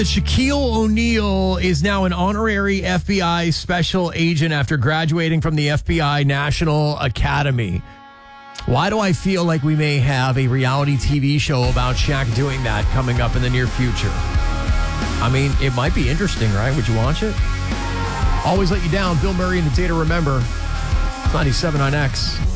Shaquille O'Neal is now an honorary FBI special agent after graduating from the FBI National Academy. Why do I feel like we may have a reality TV show about Shaq doing that coming up in the near future? I mean, it might be interesting, right? Would you watch it? Always let you down. Bill Murray and the Day to Remember. 97 on X.